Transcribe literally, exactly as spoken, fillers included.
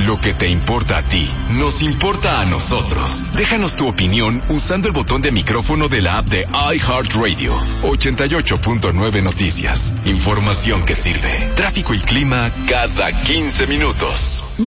Lo que te importa a ti, nos importa a nosotros. Déjanos tu opinión usando el botón de micrófono de la app de iHeartRadio. ochenta y ocho punto nueve Noticias. Información que sirve. Tráfico y clima cada quince minutos.